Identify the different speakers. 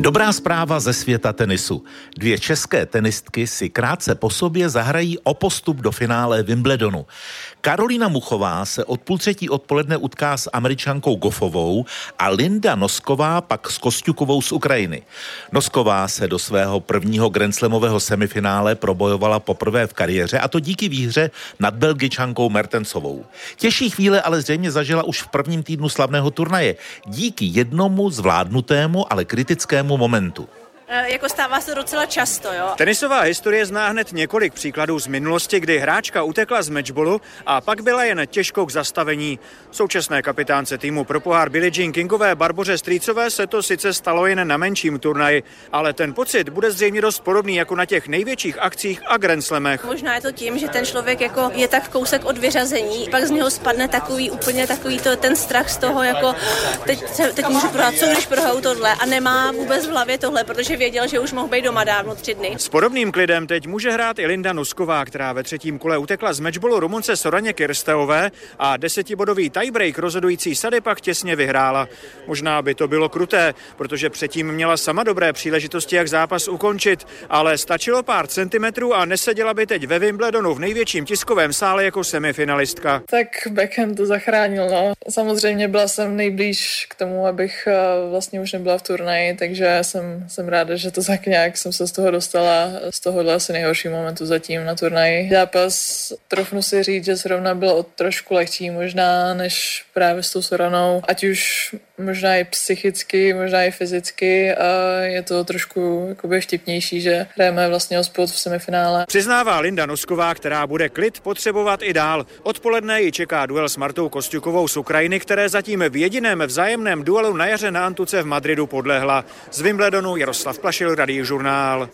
Speaker 1: Dobrá zpráva ze světa tenisu. 2 české tenistky si krátce po sobě zahrají o postup do finále Wimbledonu. Karolína Muchová se od 2:30 odpoledne utká s Američankou Goffovou a Linda Nosková pak s Kosťukovou z Ukrajiny. Nosková se do svého prvního grandslamového semifinále probojovala poprvé v kariéře, a to díky výhře nad Belgičankou Mertensovou. Těžší chvíle ale zřejmě zažila už v prvním týdnu slavného turnaje díky jednomu zvládnutému, ale kritickému momentu.
Speaker 2: Jako stává se docela často, jo.
Speaker 3: Tenisová historie zná hned několik příkladů z minulosti, kdy hráčka utekla z matchballu a pak byla jen těžkou k zastavení. Současné kapitánce týmu pro pohár Billie Jean Kingové Barboře Strýcové se to sice stalo jen na menším turnaji, ale ten pocit bude zřejmě dost podobný jako na těch největších akcích a grandslamech.
Speaker 2: Možná je to tím, že ten člověk jako je tak kousek od vyřazení, pak z něho spadne takový ten strach z toho, jako teď můžu prohrát, co když prohraju tohle, a nemá vůbec v hlavě tohle, protože věděl, že už mohl být doma dávno 3 dny.
Speaker 3: S podobným klidem teď může hrát i Linda Nosková, která ve 3. kole utekla z matchballu Rumunce Soraně Kirsteové a 10bodový tiebreak rozhodující sady pak těsně vyhrála. Možná by to bylo kruté, protože předtím měla sama dobré příležitosti, jak zápas ukončit, ale stačilo pár centimetrů a neseděla by teď ve Wimbledonu v největším tiskovém sále jako semifinalistka.
Speaker 4: Tak backhand to zachránil, no. Samozřejmě byla jsem nejblíž k tomu, abych vlastně už nebyla v turnaji, takže jsem ráda, že to tak nějak jsem se z toho dostala, z tohohle asi nejhorší momentu zatím na turnaji. Zápas, trofnu si říct, že zrovna byl trošku lehčí možná než právě s tou Soranou, ať už možná i psychicky, možná i fyzicky, a je to trošku jakoby vtipnější, že hrajeme vlastně o spot v semifinále.
Speaker 3: Přiznává Linda Nosková, která bude klid potřebovat i dál. Odpoledne ji čeká duel s Martou Kosťukovou z Ukrajiny, které zatím v jediném vzájemném duelu na jaře na Antuce v Madridu podlehla. Z Wimbledonu Jaroslav Plašil, Radiožurnál.